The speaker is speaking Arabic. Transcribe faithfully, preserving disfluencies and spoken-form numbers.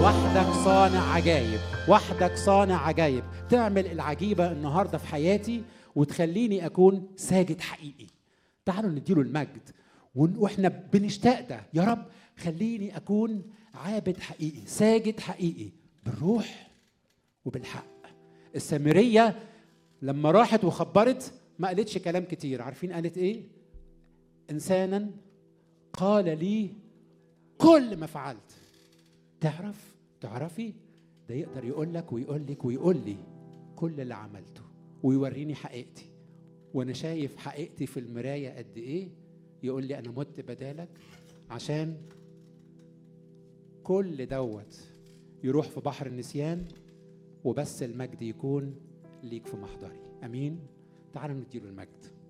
وحدك صانع عجائب، وحدك صانع عجائب. تعمل العجيبة النهاردة في حياتي وتخليني أكون ساجد حقيقي. تعالوا نديله المجد وإحنا بنشتاق ده. يا رب خليني أكون عابد حقيقي، ساجد حقيقي بالروح وبالحق. السامرية لما راحت وخبرت ما قالتش كلام كتير. عارفين قالت إيه؟ إنسانا قال لي كل ما فعلت. تعرف تعرفي ده يقدر يقول لك ويقول لك ويقول لي كل اللي عملته ويوريني حقيقتي، وانا شايف حقيقتي في المرايه قد ايه. يقول لي انا مت بدالك عشان كل دوت يروح في بحر النسيان وبس المجد يكون ليك في محضري. امين. تعالوا نديله المجد.